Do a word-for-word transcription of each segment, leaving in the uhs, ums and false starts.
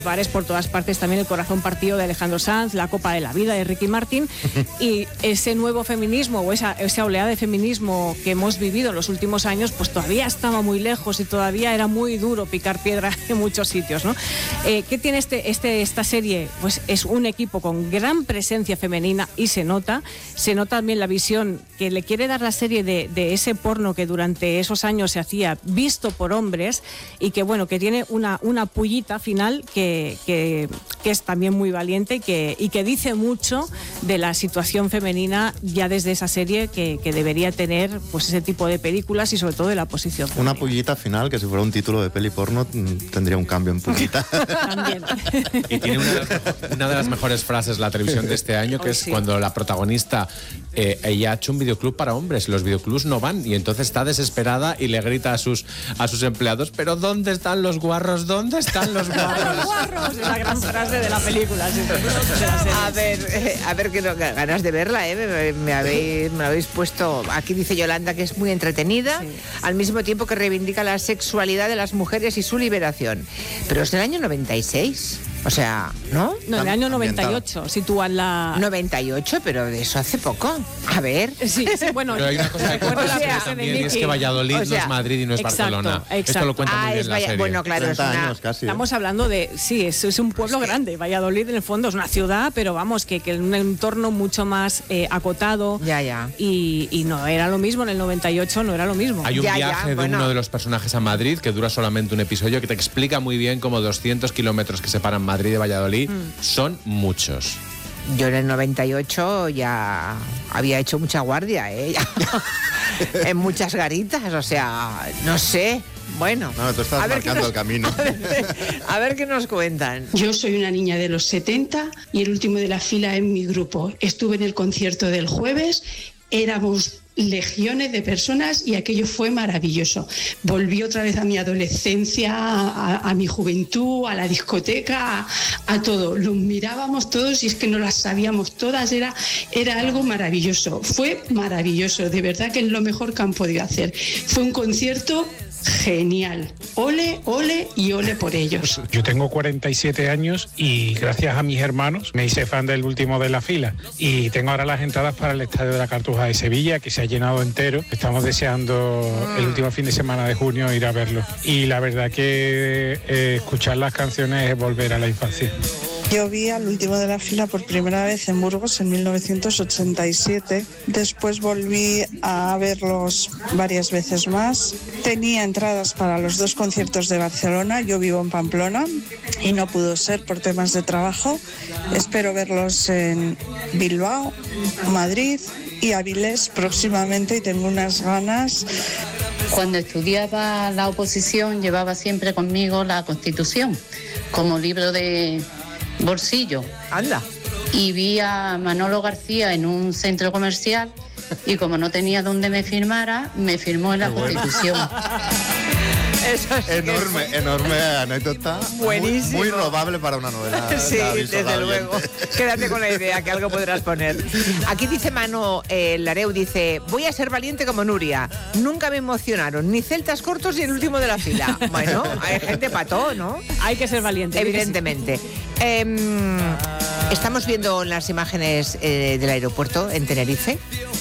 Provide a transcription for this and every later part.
Bares por todas partes, también El corazón partido de Alejandro Sanz, La copa de la vida de Ricky Martin, y ese nuevo feminismo o esa, esa oleada de feminismo que hemos vivido en los últimos años, pues todavía estaba muy lejos y todavía era muy duro picar piedra en muchos sitios, ¿no? Eh, ¿Qué tiene este, este, esta serie? Pues es un equipo con gran presencia femenina y se nota, se nota también la visión que le quiere dar la serie de, de ese porno que durante esos años se hacía visto por hombres y que, bueno, que tiene una, una pullita final que Que, que es también muy valiente y que, y que dice mucho de la situación femenina ya desde esa serie que, que debería tener pues ese tipo de películas y sobre todo de la posición femenina. Una pullita final que si fuera un título de peli porno tendría un cambio en pullita. También. Y tiene una de, las, una de las mejores frases la televisión de este año, que oh, es sí. cuando la protagonista eh, ella ha hecho un videoclub para hombres, los videoclubs no van y entonces está desesperada y le grita a sus, a sus empleados, pero ¿dónde están los guarros? ¿Dónde están los guarros? Es la gran frase de la película. Sí, de la a ver, eh, a ver, que no, ganas de verla, ¿eh? Me, me, habéis, me habéis puesto. Aquí dice Yolanda que es muy entretenida, sí. al mismo tiempo que reivindica la sexualidad de las mujeres y su liberación. Pero es del año noventa y seis. O sea, ¿no? No, en el año noventa y ocho sitúan la... noventa y ocho, pero de eso hace poco. A ver. Sí, sí bueno. Pero hay una cosa que cuenta la también, y es que Valladolid o sea, no es Madrid y no es exacto, Barcelona. Exacto. Esto lo cuenta ah, muy bien es la Valla... serie. Bueno, claro, es una... años casi. Estamos hablando de... Sí, es, es un pueblo sí. grande. Valladolid, en el fondo, es una ciudad, pero vamos, que, que en un entorno mucho más eh, acotado. Ya, ya. Y, y no era lo mismo, en el noventa y ocho no era lo mismo. Hay un ya, viaje ya, de bueno. uno de los personajes a Madrid que dura solamente un episodio que te explica muy bien cómo doscientos kilómetros que separan Madrid de Valladolid mm. son muchos. Yo en el noventa y ocho ya había hecho mucha guardia, ¿eh? En muchas garitas, o sea, no sé. Bueno, no, tú estás marcando nos, el camino. A ver, a ver qué nos cuentan. Yo soy una niña de los setenta y el último de la fila en mi grupo. Estuve en el concierto del jueves, éramos legiones de personas y aquello fue maravilloso. Volví otra vez a mi adolescencia, a, a mi juventud, a la discoteca, a, a todo. Los mirábamos todos y es que no las sabíamos todas, era, era algo maravilloso. Fue maravilloso, de verdad que es lo mejor que han podido hacer. Fue un concierto genial. Ole, ole y ole por ellos. Yo tengo cuarenta y siete años y gracias a mis hermanos me hice fan del último de la fila y tengo ahora las entradas para el Estadio de la Cartuja de Sevilla, que se ha llenado entero. Estamos deseando el último fin de semana de junio ir a verlo y la verdad que eh, escuchar las canciones es volver a la infancia. Yo vi al último de la fila por primera vez en Burgos en mil novecientos ochenta y siete. Después volví a verlos varias veces más. Tenía entradas para los dos conciertos de Barcelona. Yo vivo en Pamplona y no pudo ser por temas de trabajo. Espero verlos en Bilbao, Madrid y Avilés próximamente y tengo unas ganas. Cuando estudiaba la oposición llevaba siempre conmigo la Constitución como libro de bolsillo. Anda. Y vi a Manolo García en un centro comercial y como no tenía donde me firmara, me firmó en la Constitución. Eso es enorme, que... enorme anécdota. Buenísimo. Muy, muy robable para una novela. Sí, desde luego. Quédate con la idea, que algo podrás poner. Aquí dice Manu eh, Lareu, dice, voy a ser valiente como Nuria. Nunca me emocionaron ni celtas cortos ni el último de la fila. Bueno, hay gente pató, ¿no? Hay que ser valiente. Evidentemente. Eh, estamos viendo las imágenes eh, del aeropuerto en Tenerife,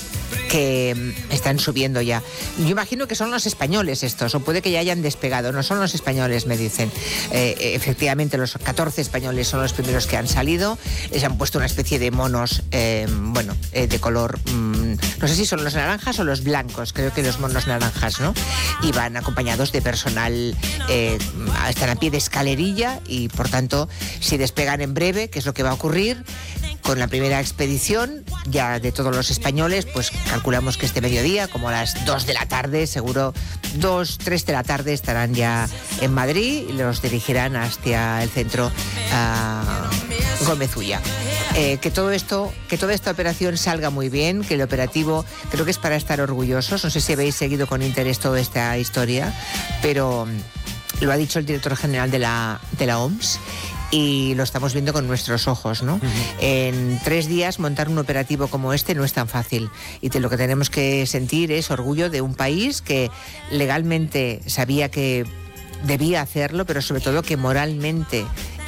que están subiendo ya. Yo imagino que son los españoles estos, o puede que ya hayan despegado. No son los españoles, me dicen. Eh, efectivamente, los catorce españoles son los primeros que han salido. Les han puesto una especie de monos, eh, bueno, eh, de color... Mmm, no sé si son los naranjas o los blancos. Creo que los monos naranjas, ¿no? Y van acompañados de personal... Eh, están a pie de escalerilla y, por tanto, si despegan en breve, que es lo que va a ocurrir, con la primera expedición ya de todos los españoles, pues calculamos que este mediodía, como a las dos de la tarde, seguro dos, tres de la tarde estarán ya en Madrid y los dirigirán hacia el centro uh, Gómez Ulla. Eh, que todo esto, que toda esta operación salga muy bien, que el operativo creo que es para estar orgullosos. No sé si habéis seguido con interés toda esta historia, pero lo ha dicho el director general de la, de la O M S. Y lo estamos viendo con nuestros ojos, ¿no? Uh-huh. En tres días montar un operativo como este no es tan fácil. Y te, lo que tenemos que sentir es orgullo de un país que legalmente sabía que debía hacerlo, pero sobre todo que moralmente